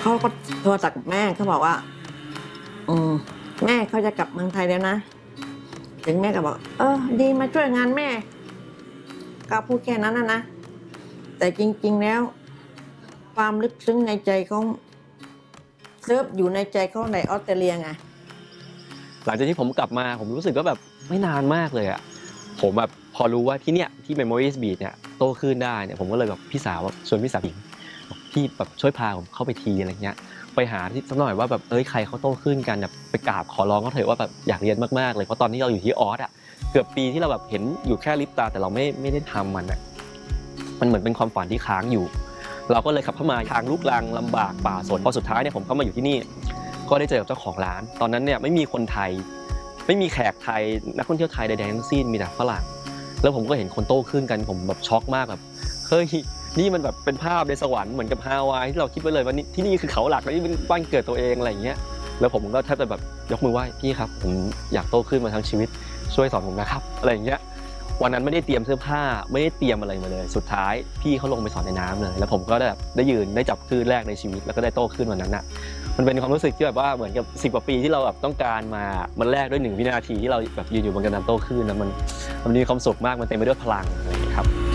เขาก็โทรศัพท์กับแม่เขาบอกว่าแม่เขาจะกลับเมืองไทยแล้วนะถึงแม่ก็บอกดีมาช่วยงานแม่ก็พูดแค่นั้นนะแต่จริงๆแล้วความลึกซึ้งในใจเขาเซิร์ฟอยู่ในใจเขาในออสเตรเลียไงหลังจากที่ผมกลับมาผมรู้สึกว่าแบบไม่นานมากเลยอะผมแบบพอรู้ว่าที่เนี่ยที่ Memories Beach เนี่ยโตขึ้นได้เนี่ยผมก็เลยแบบพี่สาวชวนพี่สาวหญิงพี่แบบช่วยพาผมเข้าไปทีอะไรเงี้ยไปหาที่สักหน่อยว่าแบบใครเขาโตขึ้นกันแบบไปกราบขอร้องเขาเถอะว่าแบบอยากเรียนมากๆเลยเพราะตอนนี้เราอยู่ที่ออสอะเกือบปีที่เราแบบเห็นอยู่แค่ลิปตาแต่เราไม่ได้ทำมันอะมันเหมือนเป็นความฝันที่ค้างอยู่เราก็เลยขับเข้ามาทางลูกรังลำบากป่าสนพอสุดท้ายเนี่ยผมเข้ามาอยู่ที่นี่ก็ได้เจอกับเจ้าของร้านตอนนั้นเนี่ยไม่มีคนไทยไม่มีแขกไทยนักท่องเที่ยวไทยใดๆทั้งสิ้นมีแต่ฝรั่งแล้วผมก็เห็นคนโตขึ้นกันผมแบบช็อกมากแบบเฮ้ยนี่มันแบบเป็นภาพในสวรรค์เหมือนกับฮาวายที่เราคิดไว้เลยว่านี่ที่นี่คือเขาหลักนี่เป็นบ้านเกิดตัวเองอะไรอย่างเงี้ยแล้วผมก็แทบจะแบบยกมือไหว้พี่ครับผมอยากโตขึ้นมาทั้งชีวิตช่วยสอนผมนะครับอะไรอย่างเงี้ยวันนั้นไม่ได้เตรียมเสื้อผ้าไม่ได้เตรียมอะไรมาเลยสุดท้ายพี่เขาลงไปสอนในน้ำเลยแล้วผมก็ได้ยืนได้จับคลื่นแรกในชีวิตแล้วก็ได้โตขึ้นวันนั้นน่ะมันเป็นความรู้สึกที่แบบว่าเหมือนกับ10 กว่าปีที่เราแบบต้องการมามันแลกด้วย1 วินาทีที่เราแบบยืนอยู่บนกระดานโต้คลื่นแล้วมันมีความสุขมากมันเต็มไปด้วยพลังอะไรอย่างเงี้ยครับ